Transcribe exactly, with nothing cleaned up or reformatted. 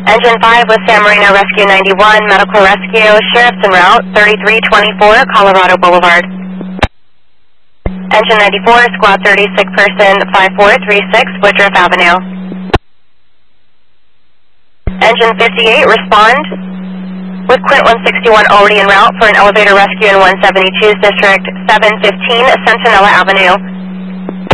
Engine five with San Marino Rescue ninety-one, Medical Rescue, Sheriff's en route, thirty-three twenty-four, Colorado Boulevard. Engine ninety-four, Squad thirty-six person, five four three six, Woodruff Avenue. Engine fifty-eight, respond with Quint one sixty-one already en route for an elevator rescue in one seventy-two's District, seven fifteen, Centinela Avenue.